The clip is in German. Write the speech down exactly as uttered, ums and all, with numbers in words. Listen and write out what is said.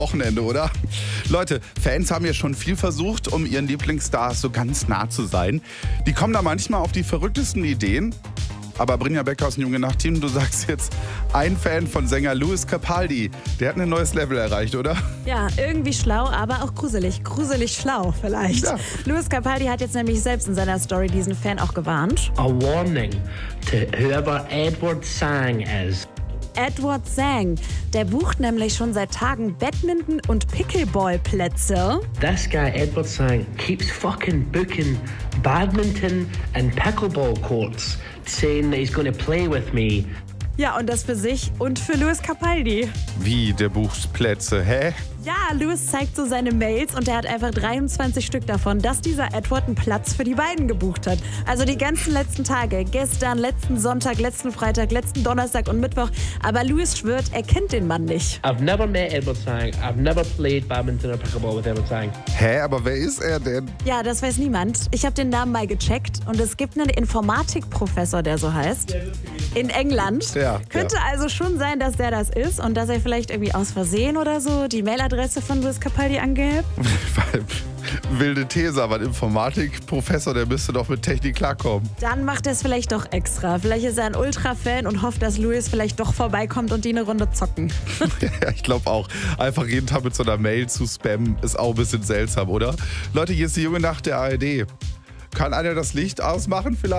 Wochenende, oder? Leute, Fans haben ja schon viel versucht, um ihren Lieblingsstars so ganz nah zu sein. Die kommen da manchmal auf die verrücktesten Ideen. Aber Brinja Becker aus dem Junge Nacht-Team, du sagst jetzt, ein Fan von Sänger Lewis Capaldi, der hat ein neues Level erreicht, oder? Ja, irgendwie schlau, aber auch gruselig. Gruselig schlau vielleicht. Ja. Lewis Capaldi hat jetzt nämlich selbst in seiner Story diesen Fan auch gewarnt. A warning to whoever Edward Sang is. Edward Sang, der bucht nämlich schon seit Tagen Badminton- und Pickleball-Plätze. This guy, Edward Sang, keeps fucking booking badminton and pickleball courts, saying that he's going to play with me. Ja, und das für sich und für Lewis Capaldi. Wie, der bucht Plätze, hä? Ja, Lewis zeigt so seine Mails und er hat einfach dreiundzwanzig Stück davon, dass dieser Edward einen Platz für die beiden gebucht hat. Also die ganzen letzten Tage, gestern, letzten Sonntag, letzten Freitag, letzten Donnerstag und Mittwoch. Aber Lewis schwört, er kennt den Mann nicht. I've never met Edward Sang. I've never played badminton or pickleball with Edward Sang. Hä, aber wer ist er denn? Ja, das weiß niemand. Ich habe den Namen mal gecheckt und es gibt einen Informatikprofessor, der so heißt, in England. Ja, Könnte ja. also schon sein, dass der das ist und dass er vielleicht irgendwie aus Versehen oder so die Mailadresse von Lewis Capaldi angehebt. Wilde These, aber ein Informatikprofessor, der müsste doch mit Technik klarkommen. Dann macht er es vielleicht doch extra. Vielleicht ist er ein Ultra-Fan und hofft, dass Lewis vielleicht doch vorbeikommt und die eine Runde zocken. Ja, ich glaube auch. Einfach jeden Tag mit so einer Mail zu spammen, ist auch ein bisschen seltsam, oder? Leute, hier ist die Junge Nacht der A R D. Kann einer das Licht ausmachen vielleicht?